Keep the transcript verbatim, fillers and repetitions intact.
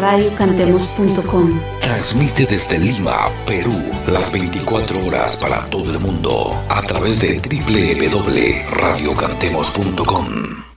radio cantemos punto com. Transmite desde Lima, Perú, las veinticuatro horas para todo el mundo a través de doble u doble u doble u punto radio cantemos punto com.